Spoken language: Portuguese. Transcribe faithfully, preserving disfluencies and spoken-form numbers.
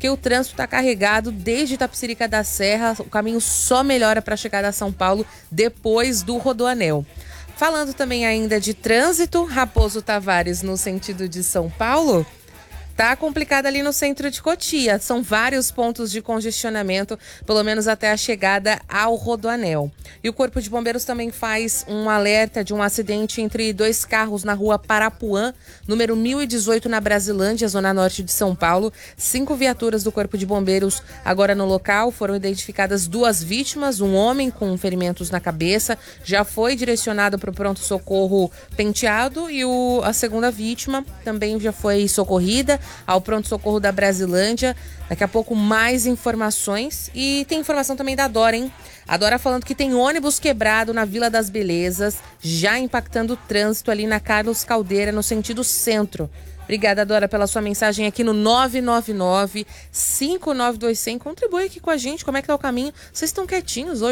porque o trânsito está carregado desde Itapecerica da Serra. O caminho só melhora para chegar a São Paulo depois do Rodoanel. Falando também ainda de trânsito, Raposo Tavares no sentido de São Paulo, tá complicado ali no centro de Cotia. São vários pontos de congestionamento, pelo menos até a chegada ao Rodoanel. E o Corpo de Bombeiros também faz um alerta de um acidente entre dois carros na rua Parapuã, número mil e dezoito, na Brasilândia, zona norte de São Paulo. Cinco viaturas do Corpo de Bombeiros agora no local. Foram identificadas duas vítimas, um homem com ferimentos na cabeça, já foi direcionado para o pronto-socorro Penteado, e o, a segunda vítima também já foi socorrida ao pronto-socorro da Brasilândia. Daqui a pouco mais informações. E tem informação também da Dora, hein? A Dora falando que tem ônibus quebrado na Vila das Belezas, já impactando o trânsito ali na Carlos Caldeira, no sentido centro. Obrigada, Dora, pela sua mensagem aqui no nove nove nove, cinco nove dois zero zero. Contribui aqui com a gente. Como é que tá o caminho? Vocês estão quietinhos hoje?